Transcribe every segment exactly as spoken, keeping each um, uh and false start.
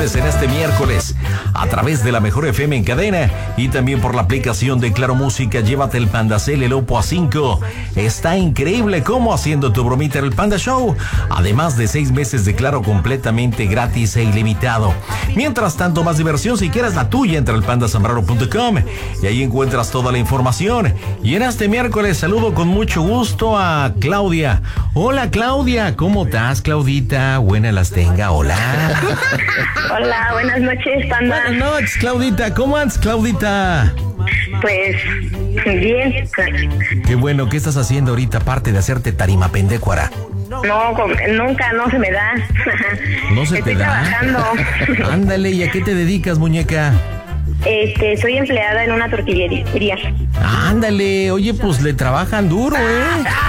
En este miércoles a través de la Mejor F M en cadena y también por la aplicación de Claro Música. Llévate el Panda Cel, el Oppo A cinco. Está increíble cómo haciendo tu bromita en el Panda Show, además de seis meses de Claro completamente gratis e ilimitado. Mientras tanto, más diversión si quieres la tuya, entra al panda zambrano punto com y ahí encuentras toda la información. Y en este miércoles saludo con mucho gusto a Claudia. Hola Claudia, ¿cómo estás, Claudita? Buenas las tenga, hola. Hola, buenas noches, Panda. Buenas noches, Claudita. ¿Cómo andas, Claudita? Pues, bien. Qué bueno. ¿Qué estás haciendo ahorita, aparte de hacerte tarima pendecuara? No, nunca, no se me da. ¿No se Estoy te da? trabajando. Ándale, ¿y a qué te dedicas, muñeca? Este, soy empleada en una tortillería. Ándale, oye, pues le trabajan duro, ¿eh?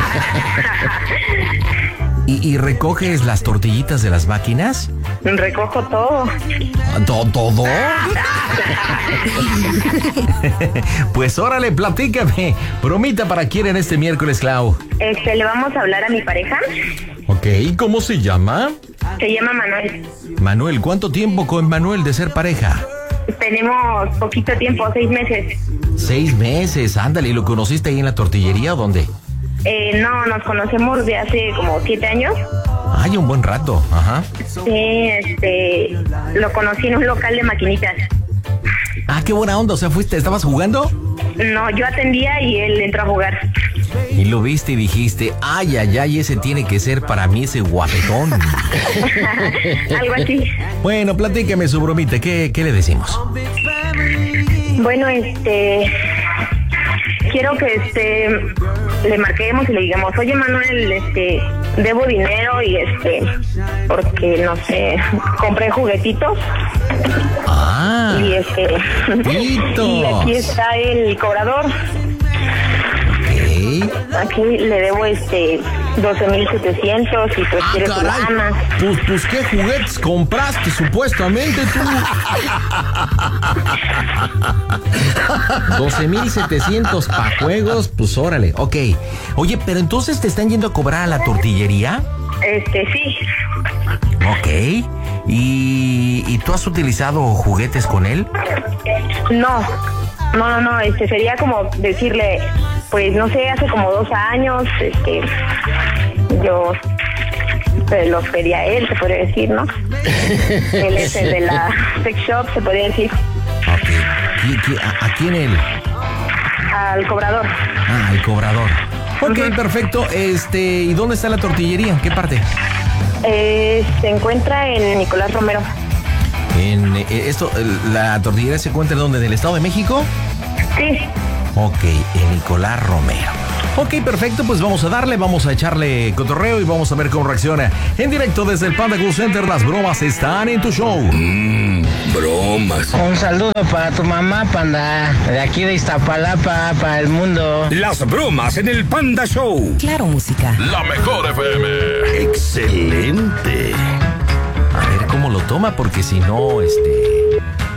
¿Y, y recoges las tortillitas de las máquinas? Recojo todo. ¿Todo? ¿Todo? Pues órale, platícame. Bromita para quién en este miércoles, Clau. Este, le vamos a hablar a mi pareja. Ok, ¿cómo se llama? Se llama Manuel. Manuel, ¿cuánto tiempo con Manuel de ser pareja? Tenemos poquito tiempo, seis meses. Seis meses, ándale. ¿Y lo conociste ahí en la tortillería o dónde? Eh, no, nos conocemos de hace como siete años. Ay, un buen rato, ajá. Sí, este, lo conocí en un local de maquinitas. Ah, qué buena onda, o sea, fuiste, ¿estabas jugando? No, yo atendía y él entró a jugar. Y lo viste y dijiste, ay, ay, ay, ese tiene que ser para mí ese guapetón. Algo así. Bueno, platícame su bromita, ¿qué, qué le decimos? Bueno, este... quiero que este le marquemos y le digamos, oye Manuel, este, debo dinero y este, porque no sé, compré juguetitos. Ah. Y este, ¡Pitos! y aquí está el cobrador. Okay. Aquí le debo este doce mil setecientos y pues Ah, quiere su caray. lana. Pues, pues, ¿qué juguetes compraste supuestamente tú? doce mil setecientos pa' juegos, pues órale, ok. Oye, pero entonces te están yendo a cobrar a la tortillería. Este, sí. Ok. ¿Y, y tú has utilizado juguetes con él? No, no, no, no, este sería como decirle, pues no sé, hace como dos años, este, yo pues, los pedí a él, se podría decir, ¿no? Él es el de la sex shop, se podría decir. Ok. ¿Y, qué- a, ¿A quién él? Al cobrador. Ah, el cobrador. Ok, Ujú. perfecto. Este, ¿y dónde está la tortillería? ¿En qué parte? Eh, se encuentra en Nicolás Romero. En eh, esto, el- la tortillería se encuentra ¿dónde? ¿Del Estado de México? Sí. Ok, en Nicolás Romero. Ok, perfecto, pues vamos a darle, vamos a echarle cotorreo y vamos a ver cómo reacciona. En directo desde el Panda Cool Center, las bromas están en tu show. Mmm, bromas. Un saludo para tu mamá, Panda, de aquí de Iztapalapa, para el mundo. Las bromas en el Panda Show. Claro Música. La Mejor F M. Excelente. A ver cómo lo toma, porque si no, este...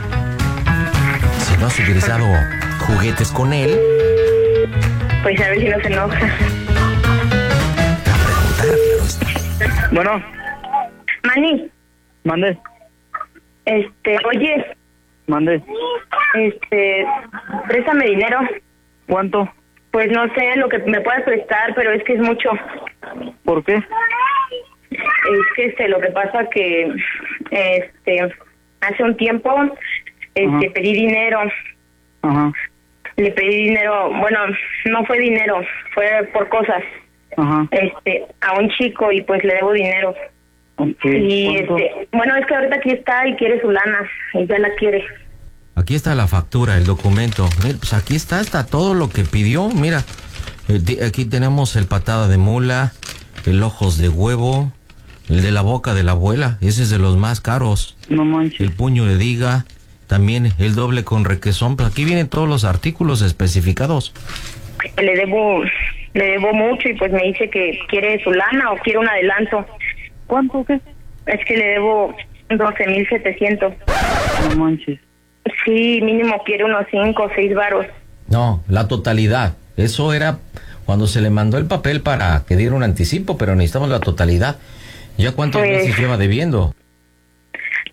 Si no has utilizado juguetes con él, Pues a ver si no se enoja. te va a preguntar, claro está. Bueno, Mani, mande, este, oye, mande. este, préstame dinero. ¿Cuánto? Pues no sé lo que me puedas prestar, pero es que es mucho. ¿Por qué? Es que este, lo que pasa que este hace un tiempo este Ajá. pedí dinero, Ajá, le pedí dinero, bueno, no fue dinero, fue por cosas, ajá. este, a un chico y pues le debo dinero. Okay. Y ¿Cuánto? este, bueno, es que ahorita aquí está y quiere su lana, y ya la quiere. Aquí está la factura, el documento. Mira, pues aquí está, está todo lo que pidió. Mira, eh, de- aquí tenemos el patada de mula, el ojos de huevo, el de la boca de la abuela. Ese es de los más caros. No manches. El puño de diga, también el doble con requesón. Pues aquí vienen todos los artículos especificados. Le debo, le debo mucho y pues me dice que quiere su lana o quiere un adelanto. ¿Cuánto qué? Es que le debo doce mil setecientos. No manches. Sí, mínimo quiere unos cinco o seis varos. No, la totalidad. Eso era cuando se le mandó el papel para que diera un anticipo, pero necesitamos la totalidad. ¿Ya cuántos Pues- meses lleva debiendo?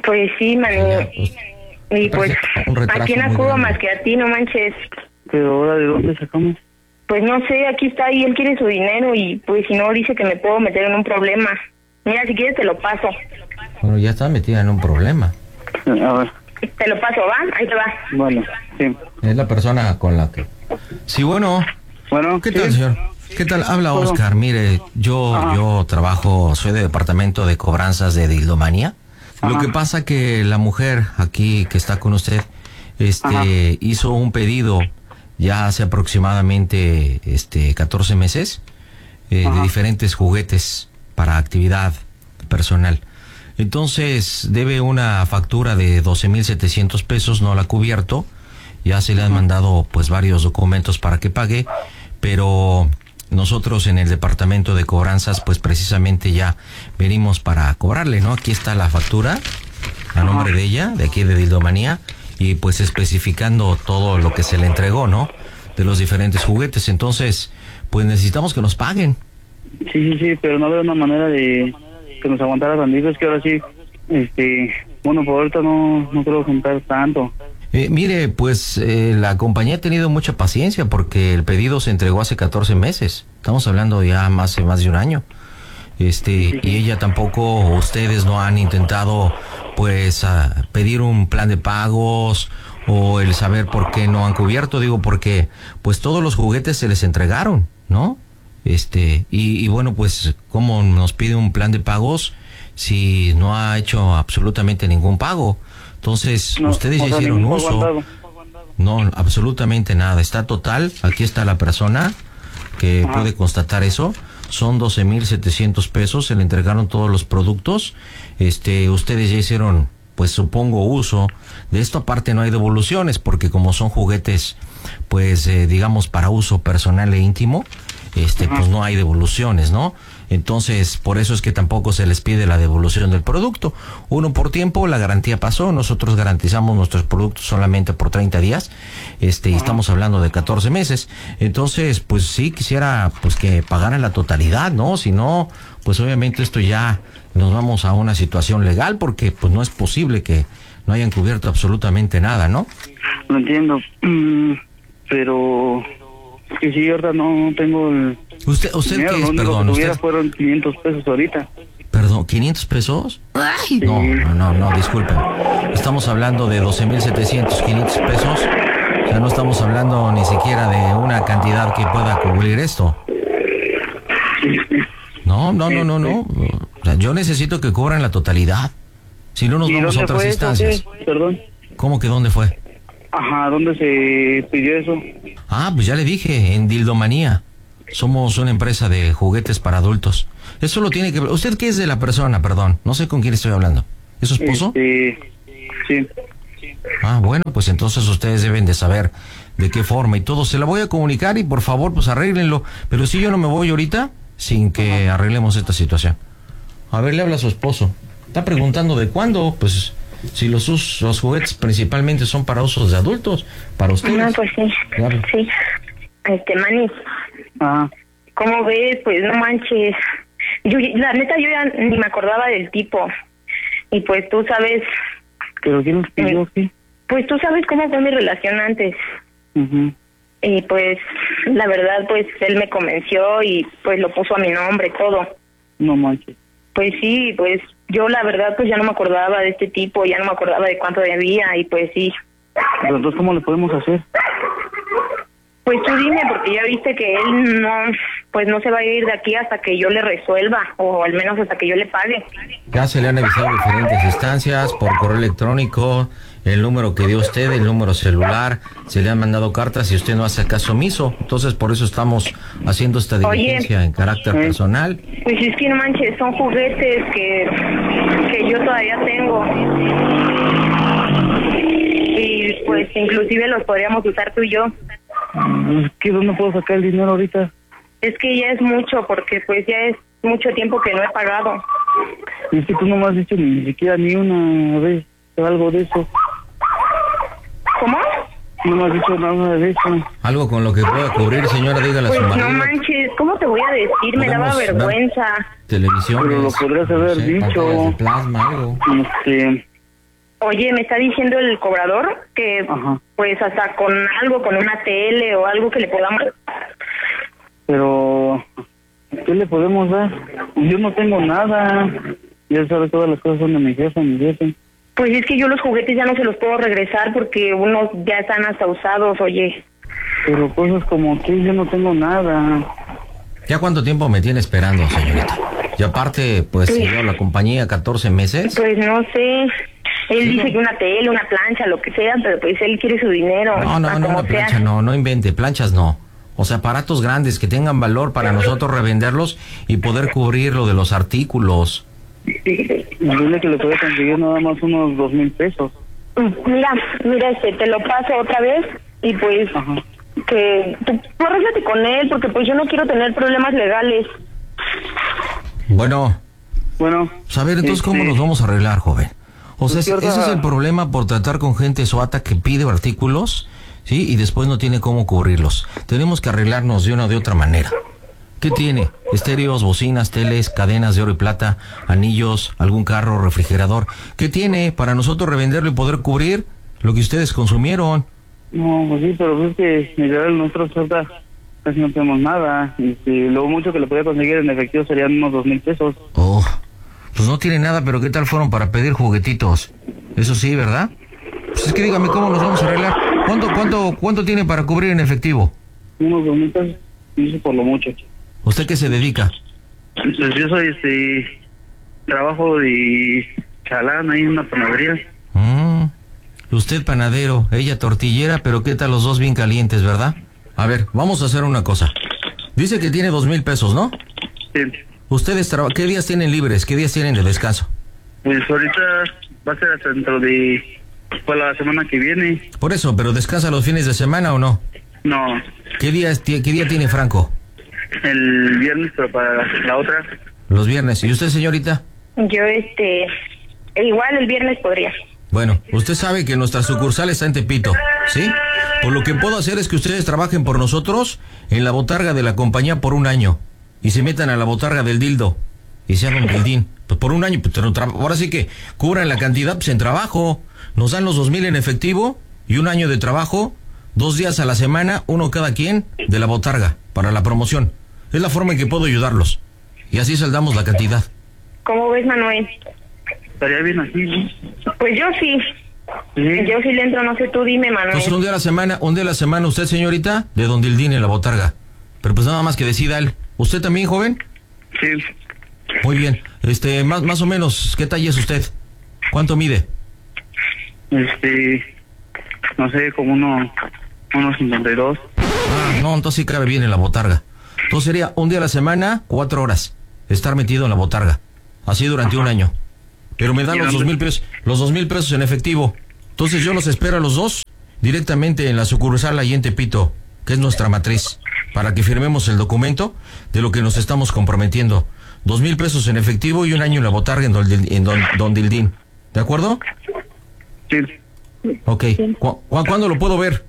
Pues sí, mani. Pues, Y pues, un retraso ¿a quién muy acudo grande. más que a ti? No manches. Pero ahora, ¿de dónde sacamos? Pues no sé, aquí está y él quiere su dinero y pues si no dice que me puedo meter en un problema. Mira, si quieres te lo paso. Bueno, ya está metida en un problema. A ver, Te lo paso, ¿va? Ahí te va. vale, sí. Es la persona con la que... Sí, bueno. Bueno, ¿Qué ¿sí? tal, señor? ¿Qué tal? Habla Bueno. Oscar. Mire, yo Ajá. yo trabajo, soy de departamento de cobranzas de Dildomanía. Lo Ajá. que pasa que la mujer aquí que está con usted, este, Ajá. hizo un pedido ya hace aproximadamente, este, catorce meses eh, de Ajá. diferentes juguetes para actividad personal. Entonces debe una factura de doce mil setecientos pesos, no la ha cubierto. Ya se le han mandado pues varios documentos para que pague, pero nosotros en el departamento de cobranzas pues precisamente ya venimos para cobrarle, ¿no? Aquí está la factura a nombre de ella, de aquí de Dildomanía, y pues especificando todo lo que se le entregó, ¿no? De los diferentes juguetes. Entonces, pues necesitamos que nos paguen. Sí, sí, sí, pero no veo una manera de que nos aguantara tantito. Es que ahora sí, este, bueno, por ahorita no, no creo juntar tanto. Eh, mire, pues eh, la compañía ha tenido mucha paciencia porque el pedido se entregó hace catorce meses. Estamos hablando ya más, más de un año. Este, y ella tampoco, ustedes no han intentado pues a pedir un plan de pagos o el saber por qué no han cubierto. Digo, porque pues todos los juguetes se les entregaron, ¿no? Este, y, y bueno, pues ¿cómo nos pide un plan de pagos si no ha hecho absolutamente ningún pago? Entonces, No, ustedes o ya sea, hicieron ningún uso. aguantado. No, absolutamente nada. Está total. Aquí está la persona que Ajá. puede constatar eso. Son doce mil setecientos pesos. Se le entregaron todos los productos. Este, ustedes ya hicieron, pues supongo, uso de esto. Aparte no hay devoluciones porque como son juguetes, pues eh, digamos para uso personal e íntimo, este, Ajá. pues no hay devoluciones, ¿no? Entonces, por eso es que tampoco se les pide la devolución del producto. Uno por tiempo, la garantía pasó, nosotros garantizamos nuestros productos solamente por treinta días, este, y estamos hablando de catorce meses. Entonces, pues sí quisiera pues que pagaran la totalidad, ¿no? Si no, pues obviamente esto ya nos vamos a una situación legal porque pues no es posible que no hayan cubierto absolutamente nada, ¿no? Lo entiendo, mm, pero es que sí, ahorita no, no tengo el ¿Usted, usted dinero. qué Lo es, único perdón? que tuviera ¿Usted, fueron quinientos pesos ahorita. perdón, quinientos pesos? Ay, no, no, no, no, disculpen. Estamos hablando de doce mil setecientos, quinientos pesos. O sea, no estamos hablando ni siquiera de una cantidad que pueda cubrir esto. No, no, no, no, no. O sea, yo necesito que cobren la totalidad. Si no, nos ¿Y vamos a dónde otras fue eso? instancias. ¿Qué? Perdón. ¿Cómo que dónde fue? Ajá, ¿dónde se pidió eso? Ah, pues ya le dije, en Dildomanía. Somos una empresa de juguetes para adultos. Eso lo tiene que... ¿Usted qué es de la persona, perdón? No sé con quién estoy hablando. ¿Es su esposo? Este, sí. Ah, bueno, pues entonces ustedes deben de saber de qué forma y todo. Se la voy a comunicar y por favor, pues arréglenlo. Pero si yo no me voy ahorita sin que arreglemos esta situación. A ver, le habla a su esposo. Está preguntando de cuándo, pues si los, us- los juguetes principalmente son para usos de adultos, para ustedes. No, pues sí. Claro. Sí. Este, Manny, Ajá. ¿cómo ves? Pues no manches. Yo, la neta, yo ya ni me acordaba del tipo. Y pues tú sabes, ¿Pero quién nos pidió qué? pues tú sabes cómo fue mi relación antes. Ujú. Y pues, la verdad, pues él me convenció y pues lo puso a mi nombre, todo. No manches. Pues sí, pues yo la verdad pues ya no me acordaba de este tipo, ya no me acordaba de cuánto debía y pues sí. Pero entonces, ¿cómo le podemos hacer? Pues tú dime, porque ya viste que él no, pues no se va a ir de aquí hasta que yo le resuelva, o al menos hasta que yo le pague. Ya se le han avisado diferentes instancias por correo electrónico, el número que dio usted, el número celular, se le han mandado cartas y usted no hace caso omiso. Entonces por eso estamos haciendo esta diligencia Oye. en carácter Eh. personal. Pues es que no manches, son juguetes que, que yo todavía tengo. Y pues inclusive los podríamos usar tú y yo. Es que ¿dónde puedo sacar el dinero ahorita? Es que ya es mucho, porque pues ya es mucho tiempo que no he pagado. Y es que tú no me has dicho ni siquiera ni una vez algo de eso. ¿Cómo? No me has dicho nada de eso. Algo con lo que pueda cubrir, señora, dígale a Pues su no marido. manches, ¿cómo te voy a decir? Me daba Podemos dar- vergüenza. Televisiones. Pero lo podrías haber no sé, dicho. pantallas de plasma, algo. Este, Oye, me está diciendo el cobrador que Ajá. pues hasta con algo, con una tele o algo que le podamos... Pero, ¿qué le podemos dar? Yo no tengo nada. Ya sabe, todas las cosas son de mi jefe, mi jefe. Pues es que yo los juguetes ya no se los puedo regresar porque unos ya están hasta usados, oye. Pero cosas como que yo no tengo nada. ¿Ya cuánto tiempo me tiene esperando, señorita? Y aparte, pues, Sí. llevo la compañía catorce meses. Pues no sé. Él dice que una tele, una plancha, lo que sea, pero pues él quiere su dinero. No, no, a no, como una sea. plancha no, no invente, planchas no. O sea, aparatos grandes que tengan valor para nosotros revenderlos y poder cubrir lo de los artículos. Dile que le puede conseguir nada más unos dos mil pesos. Mira, mira, este, te lo paso otra vez y pues Ajá. que tú, tú arréglate con él porque pues yo no quiero tener problemas legales. Bueno, Bueno. pues a ver, entonces, ¿cómo este, nos vamos a arreglar, joven? O sea, Pues, ese ¿qué ese es onda? el problema por tratar con gente suata que pide artículos, ¿sí? Y después no tiene cómo cubrirlos. Tenemos que arreglarnos de una o de otra manera. ¿Qué tiene? Estéreos, bocinas, teles, cadenas de oro y plata, anillos, algún carro, refrigerador. ¿Qué tiene para nosotros revenderlo y poder cubrir lo que ustedes consumieron? No, pues sí, pero es que literal nosotros ahorita casi no tenemos nada. Este, lo mucho que le podía conseguir en efectivo serían unos dos mil pesos. Oh, pues no tiene nada, pero ¿qué tal fueron para pedir juguetitos? Eso sí, ¿verdad? Pues es que dígame cómo nos vamos a arreglar. ¿Cuánto, cuánto, cuánto tiene para cubrir en efectivo? Unos dos mil pesos, y eso por lo mucho. ¿Usted qué se dedica? Pues yo soy, este, trabajo de chalán ahí en una panadería. Mm, usted panadero, ella tortillera, pero ¿qué tal los dos bien calientes, verdad? A ver, vamos a hacer una cosa. Dice que tiene dos mil pesos, ¿no? Sí. ¿Ustedes traba- qué días tienen libres? ¿Qué días tienen de descanso? Pues ahorita va a ser hasta dentro de, pues la semana que viene. Por eso, ¿pero descansa los fines de semana o no? No, ¿Qué día, es- qué día tiene Franco? el viernes, pero para la otra. Los viernes. ¿Y usted, señorita? Yo, este, igual el viernes podría. Bueno, usted sabe que nuestra sucursal está en Tepito, ¿sí? Por lo que puedo hacer es que ustedes trabajen por nosotros en la botarga de la compañía por un año y se metan a la botarga del dildo y se hagan un dildín. Pues por un año, pues, pero tra- ahora sí que cubran la cantidad pues en trabajo. Nos dan los dos mil en efectivo y un año de trabajo, dos días a la semana, uno cada quien de la botarga para la promoción. Es la forma en que puedo ayudarlos y así saldamos la cantidad. ¿Cómo ves, Manuel? Estaría bien así, ¿no? Pues yo sí. Sí. Yo sí le entro, no sé, tú dime, Manuel. Entonces un día a la semana, un día a la semana usted, señorita, de Don Dildín en la botarga. Pero pues nada más que decida él. ¿Usted también, joven? Sí. Muy bien. Este, más, más o menos, ¿qué talla es usted? ¿Cuánto mide? Este, no sé, como uno, unos cincuenta y dos. Ah, no, entonces sí cabe bien en la botarga. Entonces sería un día a la semana, cuatro horas, estar metido en la botarga. Así durante un año. Pero me dan ¿Y los dónde? dos mil pesos, los dos mil pesos en efectivo. Entonces yo los espero a los dos directamente en la sucursal ahí en Tepito, que es nuestra matriz, para que firmemos el documento de lo que nos estamos comprometiendo. Dos mil pesos en efectivo y un año en la botarga en Don, en Don, Don Dildín. ¿De acuerdo? Sí. Ok. ¿Cu- cu- ¿Cuándo lo puedo ver?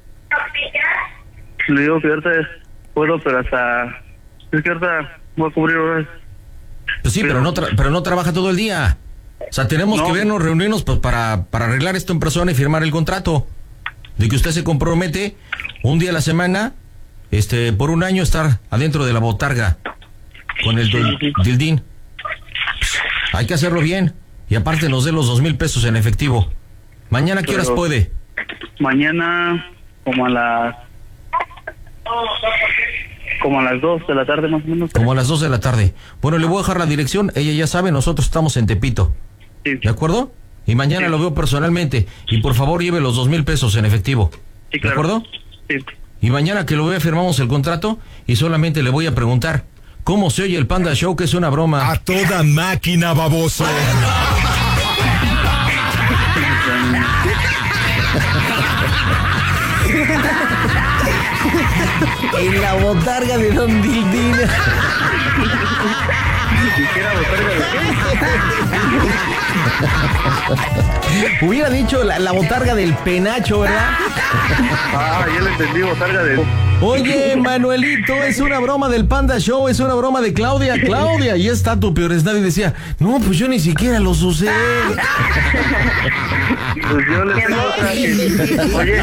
Le digo que ahorita puedo, pero hasta... Es que ahorita voy a cubrir horas. Pues sí, pero no, tra- pero no trabaja todo el día. O sea, tenemos No. que vernos, reunirnos pues, para, para arreglar esto en persona y firmar el contrato. De que usted se compromete un día a la semana, este, por un año estar adentro de la botarga con el Don Dildín. Pues, hay que hacerlo bien. Y aparte nos dé los dos mil pesos en efectivo. Mañana, ¿qué horas Pero- puede? Mañana, como a las... Como a las dos de la tarde más o menos. Como a las dos de la tarde. Bueno, le voy a dejar la dirección. Ella ya sabe, nosotros estamos en Tepito. Sí. ¿De acuerdo? Y mañana Sí. lo veo personalmente. Y por favor lleve los dos mil pesos en efectivo. Sí, ¿De claro. acuerdo? Sí. Y mañana que lo vea firmamos el contrato y solamente le voy a preguntar cómo se oye el Panda Show, que es una broma. A toda máquina, baboso. En la botarga de Don Dildín. Quisiera botarga de qué. Hubiera dicho la, la botarga del penacho, ¿verdad? Ah, ya le entendí, botarga de... Oye, Manuelito, es una broma del Panda Show, es una broma de Claudia. Claudia, y está tu peor es nadie. Decía, no, pues yo ni siquiera los usé. Pues yo les tengo otra que- Oye,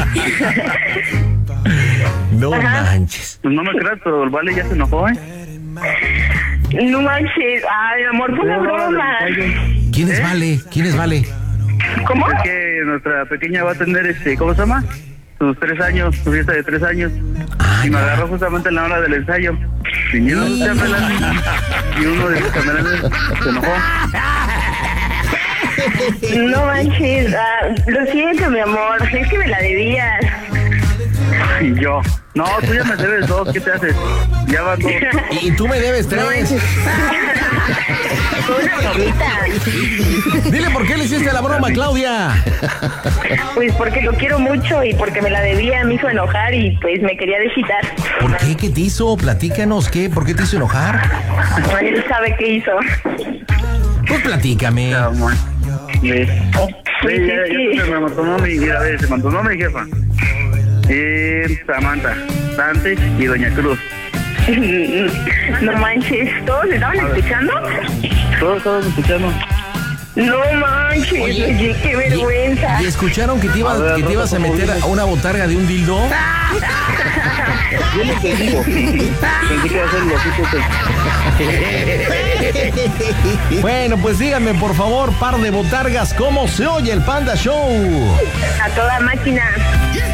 No Ajá. manches. pues no me creas, pero el Vale ya se enojó, ¿eh? No manches. Ay, amor, fue una No, broma. ¿Quién es Vale? ¿Quién es Vale? ¿Cómo? Es que nuestra pequeña va a tener, este, ¿cómo se llama? Sus tres años, su fiesta de tres años. Ah, Y me ya. agarró justamente en la hora del ensayo. Vinieron Sí. los chambelanes y uno de los chambelanes se enojó. No manches. Ah, lo siento, mi amor. Es que me la debías. Y yo, no, tú ya me debes dos, ¿qué te haces? Ya van dos. Y, y tú me debes No tres. manches. Fue una bromita. Dile por qué le hiciste la broma, Claudia. Pues porque lo quiero mucho y porque me la debía, me hizo enojar y pues me quería desquitar. ¿Por qué? ¿Qué te hizo? Platícanos, ¿qué? ¿Por qué te hizo enojar? Él sabe qué hizo. Pues platícame. Ya, amor. Ve, Pues ve, ya, es que- ya se me abandonó mi, mira, ve, se abandonó mi jefa. Y Samantha, Dante y Doña Cruz. No manches, ¿todos estaban escuchando? Todos estaban escuchando. No manches, oye, qué vergüenza. ¿Y escucharon que te, ibas, A ver, que te ibas a Rafa, meter a una botarga de un dildo? Yo no te digo. Pensé que iba a ser los Bueno, pues díganme, por favor, par de botargas, ¿cómo se oye el Panda Show? A toda máquina.